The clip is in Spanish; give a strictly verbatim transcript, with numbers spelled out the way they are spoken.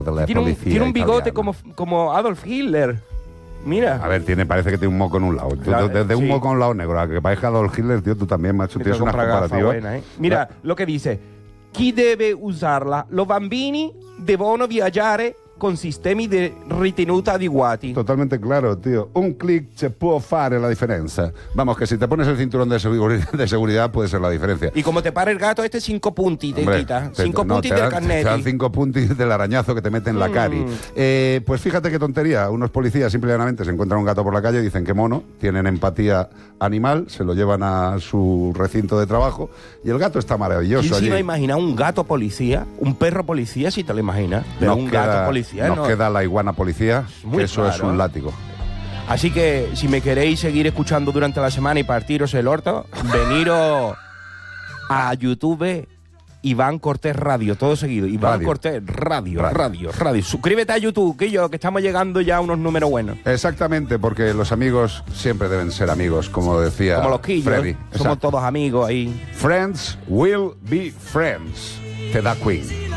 de la Tiene un, policía tiene un bigote italiana. como, como Adolf Hitler. Mira. A ver, tiene, parece que tiene un moco en un lado. Claro, Desde sí. un moco en un lado negro a que parezca Adolf Hitler, tío, tú también, macho, Me tienes tengo una que comprar gafas comparativa. buenas, eh. Mira lo che dice. Chi deve usarla? Los bambini devono viaggiare con sistemi di ritenuta adeguati. Totalmente claro, tío. Un clic se puede fare la diferencia. Vamos, que si te pones el cinturón de seguridad, de seguridad puede ser la diferencia. Y como te para el gato, este cinco punti te Hombre, quita. te- Cinco no, punti te del dan- Te dan carnet. cinco puntos del arañazo que te mete en la Mm. cari. Eh, pues fíjate qué tontería. Unos policías simplemente se encuentran un gato por la calle y dicen que mono, tienen empatía animal, se lo llevan a su recinto de trabajo y el gato está maravilloso ¿Quién se allí. iba a imaginar un gato policía? Un perro policía, si te lo imaginas. Pero Nos un queda- gato policía, nos ¿no? queda la iguana policía, Muy que eso es claro. un látigo. Así que si me queréis seguir escuchando durante la semana y partiros el orto, veniros a YouTube Iván Cortés Radio, todo seguido. Iván Radio. Cortés Radio, Radio. radio, radio, Suscríbete a YouTube, que yo, que estamos llegando ya a unos números buenos. Exactamente, porque los amigos siempre deben ser amigos, como decía Como los quillos, Freddy. somos Exacto. todos amigos ahí. Friends will be friends. Te da Queen.